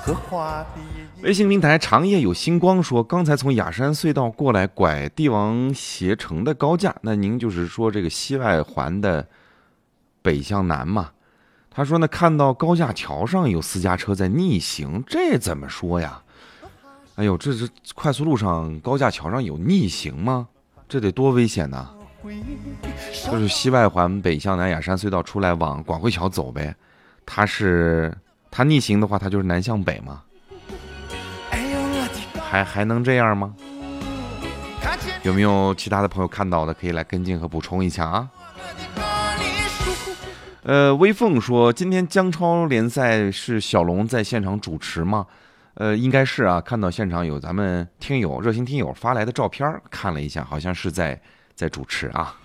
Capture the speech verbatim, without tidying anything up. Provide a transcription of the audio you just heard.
微信平台长夜有星光说，刚才从雅山隧道过来拐帝王携程的高架，那您就是说这个西外环的北向南嘛？他说呢，看到高架桥上有私家车在逆行，这怎么说呀？哎呦，这是快速路上高架桥上有逆行吗？这得多危险呐！就是西外环北向南雅山隧道出来往广汇桥走呗，他是他逆行的话，他就是南向北吗？还还能这样吗？有没有其他的朋友看到的可以来跟进和补充一下啊？呃，微凤说，今天江超联赛是小龙在现场主持吗？呃，应该是啊，看到现场有咱们听友热心听友发来的照片，看了一下，好像是在在主持啊。